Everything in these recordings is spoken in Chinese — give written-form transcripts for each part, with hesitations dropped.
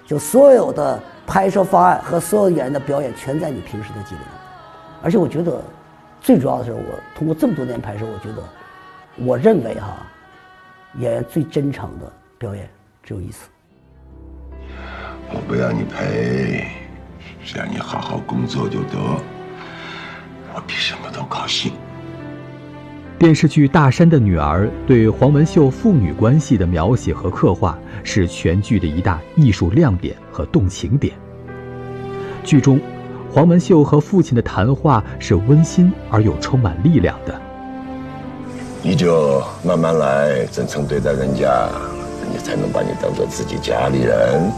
就所有的拍摄方案和所有演员的表演全在你平时的积累。而且我觉得最主要的是，我通过这么多年拍摄，我认为演员最真诚的表演只有一次。 我不要你赔，只要你好好工作就得，我比什么都高兴。 电视剧《大山的女儿》对黄文秀父女关系的描写和刻画是全剧的一大艺术亮点和动情点。剧中，黄文秀和父亲的谈话是温馨而又充满力量的。 你就慢慢来，真诚对待人家，人家才能把你当做自己家里人。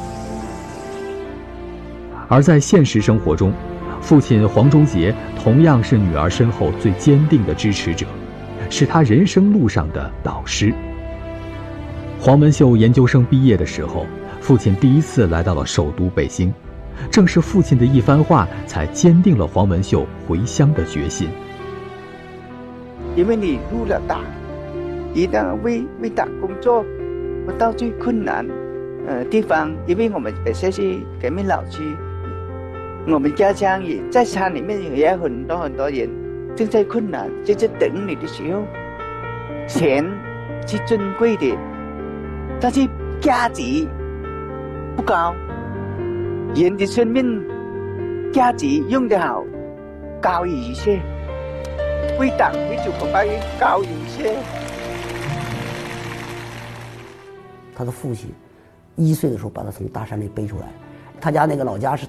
而在现实生活中，父亲黄忠杰同样是女儿身后最坚定的支持者，是她人生路上的导师。黄文秀研究生毕业的时候，父亲第一次来到了首都北京，正是父亲的一番话才坚定了黄文秀回乡的决心。 因为你入了党，一定要为党工作，到最困难地方，因为我们本身是革命老区，我们家乡也在山里面也有很多人正在困难，正在等你的时候，钱是珍贵的，但是价值不高，人的生命价值用得好高于一切，为党为祖国发言高于一切。 他的父亲1岁的时候把他从大山里背出来，他家那个老家是